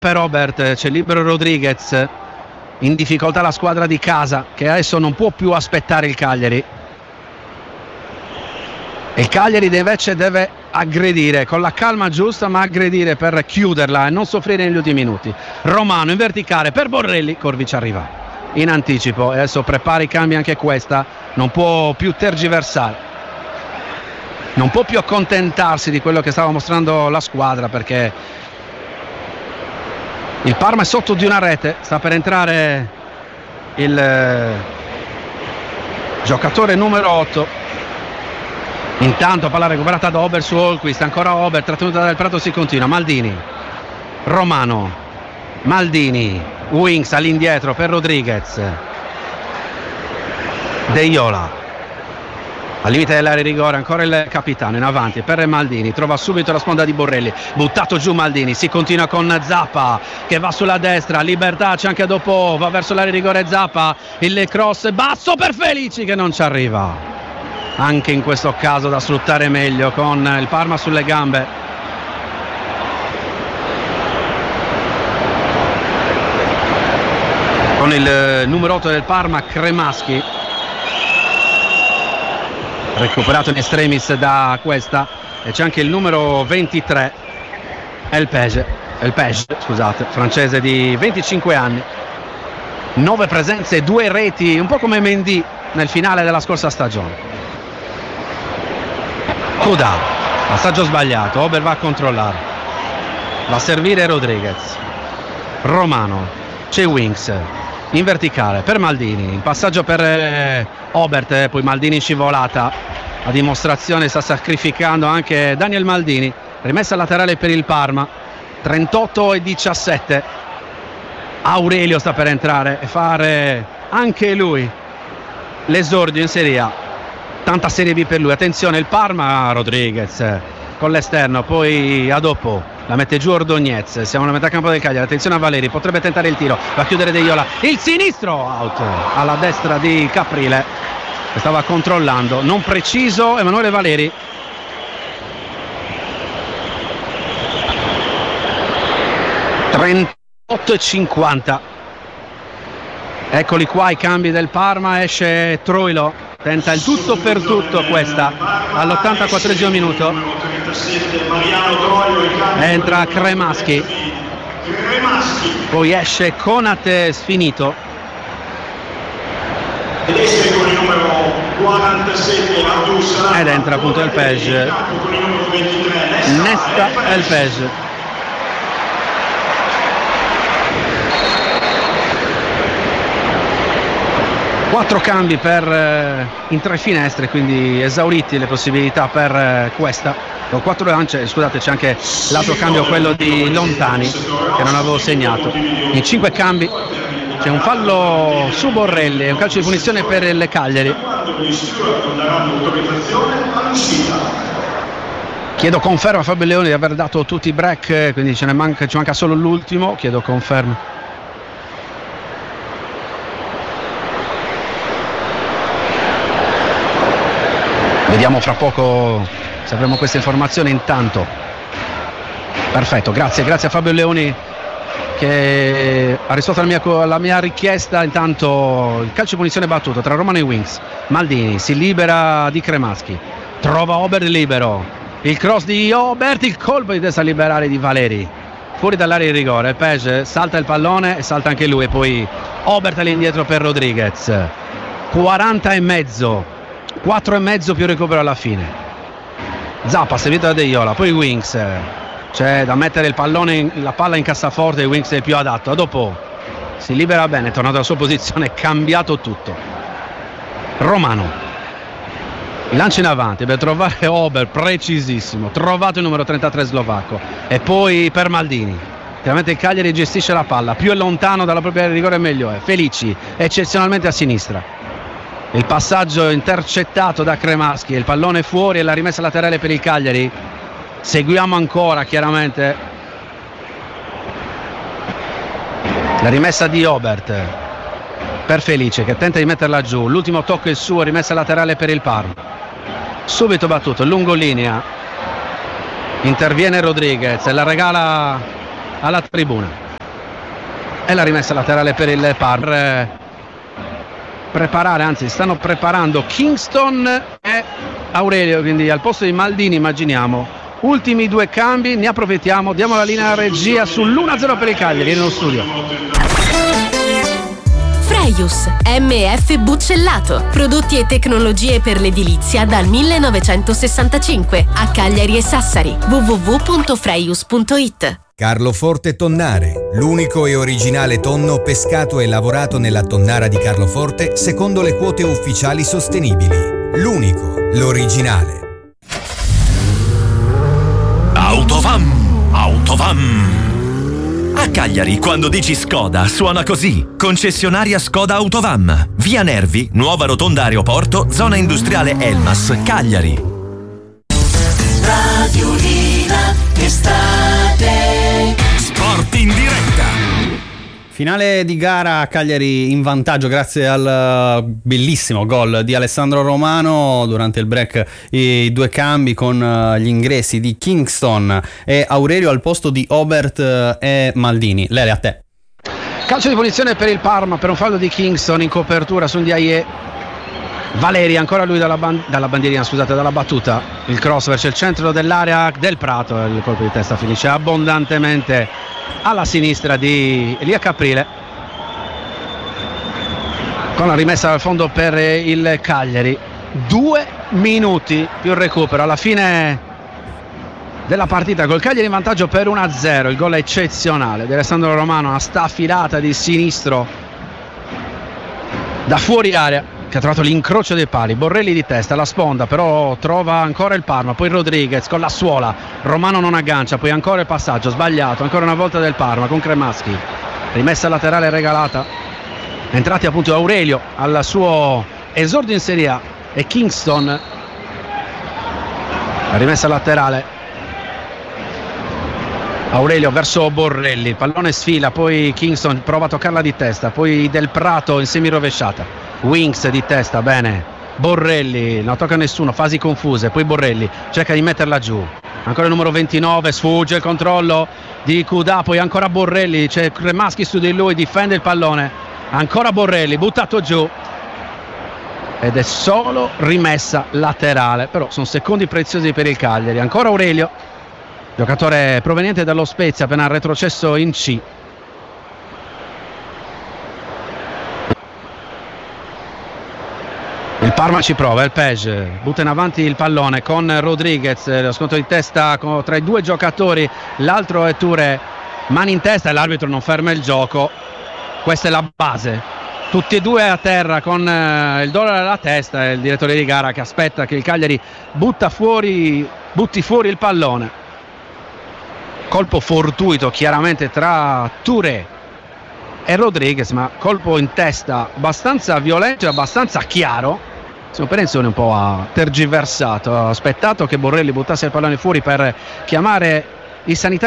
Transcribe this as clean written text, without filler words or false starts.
per Obert, c'è libero Rodriguez, in difficoltà la squadra di casa che adesso non può più aspettare il Cagliari. Il Cagliari invece deve aggredire con la calma giusta, ma aggredire per chiuderla e non soffrire negli ultimi minuti. Romano in verticale per Borrelli, Corvic arriva in anticipo e adesso prepara i cambi anche questa, non può più tergiversare, non può più accontentarsi di quello che stava mostrando la squadra, perché il Parma è sotto di una rete, sta per entrare il giocatore numero 8. Intanto palla recuperata da Ober su Holquist, ancora Ober, trattenuta dal Prato, si continua. Maldini, Romano, Maldini, Wings all'indietro per Rodriguez, De Iola al limite dell'area di rigore, ancora il capitano in avanti per Maldini, trova subito la sponda di Borrelli, buttato giù Maldini, si continua con Zappa che va sulla destra, libertà c'è anche dopo, va verso l'area di rigore Zappa, il cross basso per Felici che non ci arriva, anche in questo caso da sfruttare meglio con il Parma sulle gambe. Con il numero 8 del Parma, Cremaschi, recuperato in extremis da questa, e c'è anche il numero 23 El Page, scusate, francese di 25 anni, 9 presenze, 2 reti, un po' come Mendy nel finale della scorsa stagione. Coda, passaggio sbagliato, Ober va a controllare, va a servire Rodriguez, Romano, c'è Wings in verticale per Maldini, il passaggio per Obert, poi Maldini scivolata, a dimostrazione sta sacrificando anche Daniel Maldini, rimessa laterale per il Parma, 38-17, Aurelio sta per entrare e fare anche lui l'esordio in Serie A, tanta Serie B per lui, attenzione il Parma, Rodriguez con l'esterno, poi a dopo la mette giù Ordognez, siamo alla metà campo del Cagliari, attenzione a Valeri, potrebbe tentare il tiro, va a chiudere De Iola, il sinistro, out alla destra di Caprile che stava controllando, non preciso Emanuele Valeri. (38-50). Eccoli qua i cambi del Parma, esce Troilo, tenta il tutto per tutto questa all'84esimo minuto, entra Cremaschi, poi esce Konate sfinito ed entra appunto El Page, Nesta El Page. Quattro cambi in 3 finestre, quindi esauriti le possibilità per questa. Con 4 lance, scusate, c'è anche l'altro cambio, quello di Lontani, che non avevo segnato. In 5 cambi c'è un fallo su Borrelli e un calcio di punizione per il Cagliari. Chiedo conferma a Fabio Leoni di aver dato tutti i break, quindi ci manca solo l'ultimo. Chiedo conferma. Vediamo fra poco se avremo queste informazioni. Intanto perfetto, grazie a Fabio Leoni che ha risposto alla mia richiesta. Intanto il calcio di punizione battuto tra Romano e Wings, Maldini si libera di Cremaschi, trova Obert libero, il cross di Obert, il colpo di testa a liberare di Valeri fuori dall'area di rigore. Page salta il pallone e salta anche lui, e poi Obert all'indietro per Rodriguez. 40,5, 4,5 più recupero alla fine. Zappa servito da De Iola, poi Wings, c'è da mettere il pallone, la palla in cassaforte, Wings è più adatto, dopo si libera bene, è tornato alla sua posizione, è cambiato tutto. Romano, il lancio in avanti per trovare Ober, precisissimo, trovato il numero 33 slovacco, e poi per Maldini. Chiaramente il Cagliari gestisce la palla, più è lontano dalla propria area di rigore meglio è. Felici eccezionalmente a sinistra, il passaggio intercettato da Cremaschi, il pallone fuori e la rimessa laterale per il Cagliari. Seguiamo ancora chiaramente la rimessa di Obert per Felice che tenta di metterla giù, l'ultimo tocco è il suo, rimessa laterale per il Parma, subito battuto, lungolinea, interviene Rodriguez e la regala alla tribuna. e la rimessa laterale per il Parma. Preparare, anzi stanno preparando Kingston e Aurelio, quindi al posto di Maldini immaginiamo ultimi due cambi, ne approfittiamo, diamo la linea a regia sull'1-0 per il Cagliari nello studio. Freius MF Buccellato, prodotti e tecnologie per l'edilizia dal 1965 a Cagliari e Sassari. www.freius.it. Carloforte Tonnare, l'unico e originale tonno pescato e lavorato nella tonnara di Carloforte secondo le quote ufficiali sostenibili. L'unico, l'originale. Autovam. A Cagliari, quando dici Skoda, suona così. Concessionaria Skoda Autovam. Via Nervi, nuova rotonda aeroporto, zona industriale Elmas, Cagliari. Radiolina estate. Sport in diretta. Finale di gara, Cagliari in vantaggio grazie al bellissimo gol di Alessandro Romano. Durante il break i due cambi con gli ingressi di Kingston e Aurelio al posto di Obert e Maldini. Lele, a te. Calcio di punizione per il Parma per un fallo di Kingston in copertura su Ndiaye. Valeri ancora lui dalla bandierina, scusate, dalla battuta. Il cross verso il centro dell'area del Prato, il colpo di testa finisce abbondantemente alla sinistra di Elia Caprile, con la rimessa dal fondo per il Cagliari. 2 minuti più il recupero alla fine della partita, col Cagliari in vantaggio per 1-0. Il gol è eccezionale di Alessandro Romano, una staffilata di sinistro da fuori area che ha trovato l'incrocio dei pali. Borrelli di testa, la sponda, però trova ancora il Parma, poi Rodriguez con la suola, Romano non aggancia, poi ancora il passaggio sbagliato, ancora una volta del Parma con Cremaschi, rimessa laterale regalata. Entrati appunto Aurelio al suo esordio in Serie A e Kingston, la rimessa laterale, Aurelio verso Borrelli, il pallone sfila, poi Kingston prova a toccarla di testa, poi Del Prato in semirovesciata, Winks di testa, bene, Borrelli, non tocca nessuno, fasi confuse, poi Borrelli cerca di metterla giù, ancora il numero 29, sfugge il controllo di Kudà, poi ancora Borrelli, c'è Cremaschi su di lui, difende il pallone, ancora Borrelli, buttato giù ed è solo rimessa laterale, però sono secondi preziosi per il Cagliari. Ancora Aurelio, giocatore proveniente dallo Spezia, appena retrocesso in C. Il Parma ci prova, il Page butta in avanti il pallone con Rodriguez, lo scontro di testa tra i due giocatori, l'altro è Touré, mani in testa e l'arbitro non ferma il gioco. Questa è la base, tutti e due a terra con il dollaro alla testa e il direttore di gara che aspetta che il Cagliari butti fuori il pallone. Colpo fortuito chiaramente tra Touré e Rodriguez, ma colpo in testa abbastanza violento e abbastanza chiaro. Perenzione un po' ha tergiversato, ha aspettato che Borrelli buttasse il pallone fuori per chiamare i sanitari